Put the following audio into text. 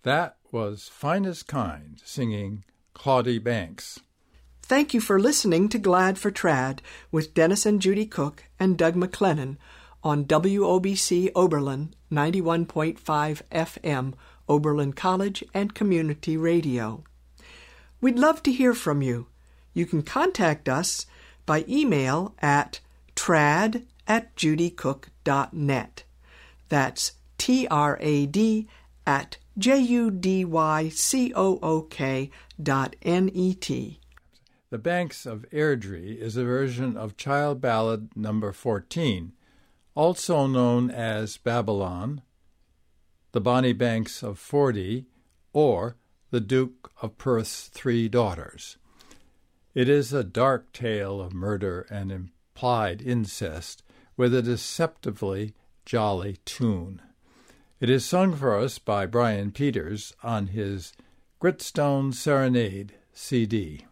That was Finest Kind singing Claudie Banks. Thank you for listening to Glad for Trad with Dennis and Judy Cook and Doug McLennan on WOBC Oberlin 91.5 FM, Oberlin College and Community Radio. We'd love to hear from you. You can contact us by email at trad@judycook.net. That's trad@judycook.net. The Banks of Airdrie is a version of Child Ballad No. 14, also known as Babylon, The Bonnie Banks of Fordy, or The Duke of Perth's Three Daughters. It is a dark tale of murder and implied incest with a deceptively jolly tune. It is sung for us by Brian Peters on his Gritstone Serenade CD.